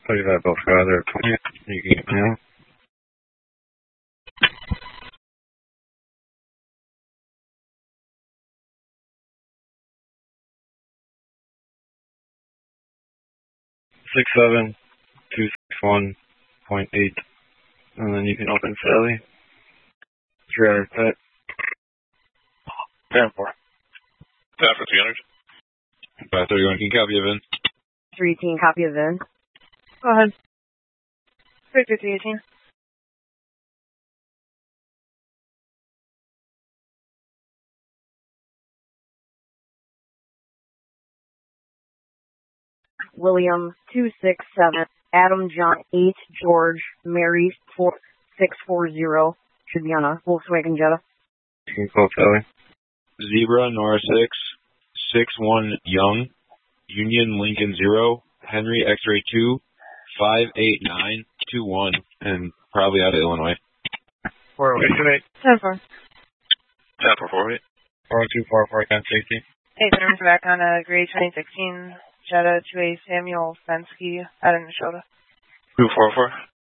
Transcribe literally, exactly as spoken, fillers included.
tell you that both guys are twenty. You can get mail. Six seven two six one point eight, and then you can open Sally. Three hundred pet. Ten four. Ten for three hundred. Five thirty one. Can you copy of in? Three eighteen. Copy of in. Go ahead. Victor three eighteen. William two six seven. Adam John eight. George Mary four six four zero. Should be on a Volkswagen Jetta. You can call Sally. Zebra Nora six six one Young Union Lincoln zero Henry X-ray two five eight nine two one, and probably out of Illinois. Four oh eight. Ten four. Ten for four eight. Four two four four ten sixty. Hey, turns back on a gray twenty sixteen Jetta to a Samuel Fensky out of Minnesota. Two four four.